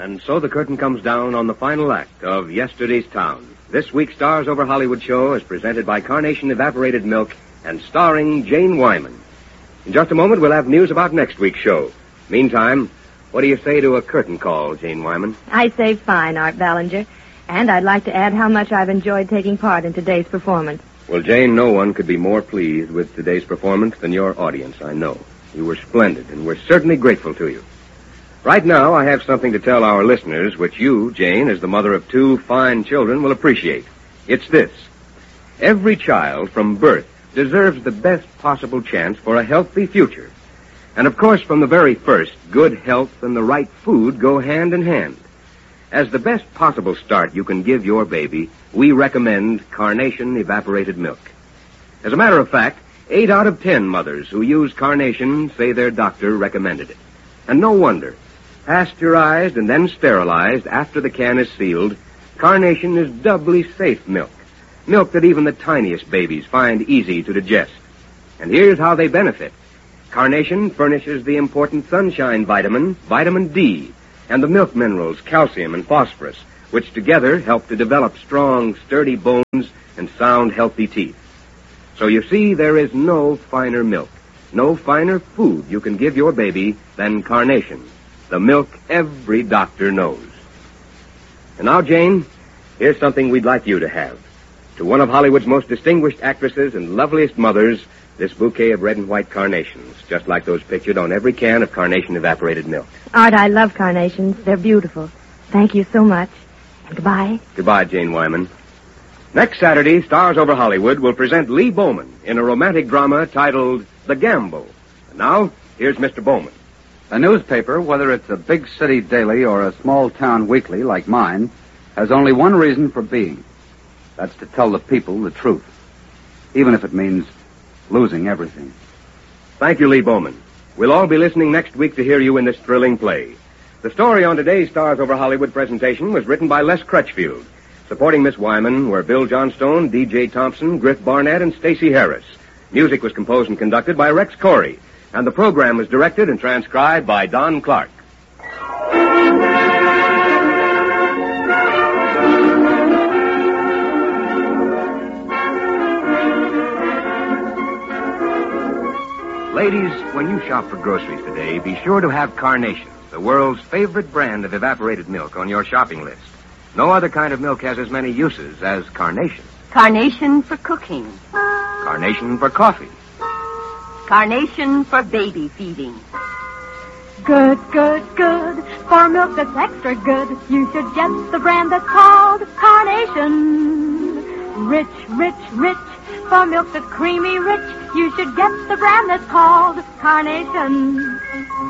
And so the curtain comes down on the final act of Yesterday's Town. This week's Stars Over Hollywood show is presented by Carnation Evaporated Milk and starring Jane Wyman. In just a moment, we'll have news about next week's show. Meantime, what do you say to a curtain call, Jane Wyman? I say fine, Art Ballinger. And I'd like to add how much I've enjoyed taking part in today's performance. Well, Jane, no one could be more pleased with today's performance than your audience, I know. You were splendid, and we're certainly grateful to you. Right now, I have something to tell our listeners, which you, Jane, as the mother of two fine children, will appreciate. It's this. Every child from birth deserves the best possible chance for a healthy future. And of course, from the very first, good health and the right food go hand in hand. As the best possible start you can give your baby, we recommend Carnation Evaporated Milk. As a matter of fact, 8 out of 10 mothers who use Carnation say their doctor recommended it. And no wonder. Pasteurized and then sterilized after the can is sealed, Carnation is doubly safe milk. Milk that even the tiniest babies find easy to digest. And here's how they benefit. Carnation furnishes the important sunshine vitamin, vitamin D, and the milk minerals, calcium and phosphorus, which together help to develop strong, sturdy bones and sound, healthy teeth. So you see, there is no finer milk, no finer food you can give your baby than Carnation, the milk every doctor knows. And now, Jane, here's something we'd like you to have. To one of Hollywood's most distinguished actresses and loveliest mothers, this bouquet of red and white carnations, just like those pictured on every can of Carnation Evaporated Milk. Art, I love carnations. They're beautiful. Thank you so much. And goodbye. Goodbye, Jane Wyman. Next Saturday, Stars Over Hollywood will present Lee Bowman in a romantic drama titled The Gamble. And now, here's Mr. Bowman. A newspaper, whether it's a big city daily or a small town weekly like mine, has only one reason for being. That's to tell the people the truth, even if it means losing everything. Thank you, Lee Bowman. We'll all be listening next week to hear you in this thrilling play. The story on today's Stars Over Hollywood presentation was written by Les Crutchfield. Supporting Miss Wyman were Bill Johnstone, D.J. Thompson, Griff Barnett, and Stacey Harris. Music was composed and conducted by Rex Corey. And the program was directed and transcribed by Don Clark. Ladies, when you shop for groceries today, be sure to have Carnation, the world's favorite brand of evaporated milk, on your shopping list. No other kind of milk has as many uses as Carnation. Carnation for cooking. Carnation for coffee. Carnation for baby feeding. Good, good, good. For milk that's extra good, you should get the brand that's called Carnation. Rich, rich, rich. For milk that's creamy rich, you should get the brand that's called Carnation.